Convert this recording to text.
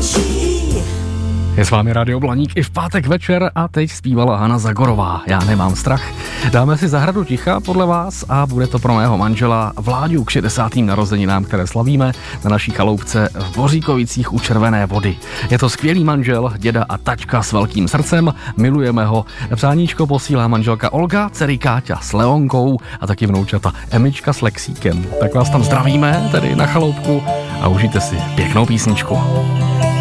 Je s vámi Radio Blaník i v pátek večer a teď zpívala Hana Zagorová. Já nemám strach. Dáme si zahradu ticha podle vás a bude to pro mého manžela Vláďu k 60. narozeninám, které slavíme na naší chaloupce v Boříkovicích u Červené Vody. Je to skvělý manžel, děda a tačka s velkým srdcem, milujeme ho. Přáníčko posílá manželka Olga, dcery Káťa s Leonkou a taky vnoučata Emička s Lexíkem. Tak vás tam zdravíme, tedy na chaloupku a užijte si pěknou písničku.